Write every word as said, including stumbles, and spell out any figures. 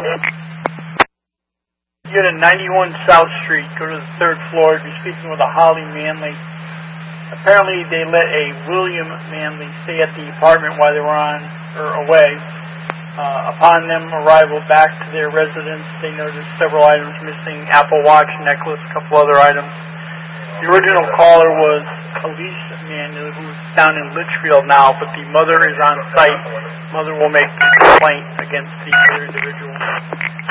You're at ninety-one South Street. Go to the third floor. Be speaking with a Holly Manley. Apparently, they let a William Manley stay at the apartment while they were on or away. Uh, upon them arrival back to their residence, they noticed several items missing: Apple Watch, necklace, a couple other items. The original caller was Elise Manley, who's down in Litchfield now, but the mother is on site. Mother will make a complaint against the other individual.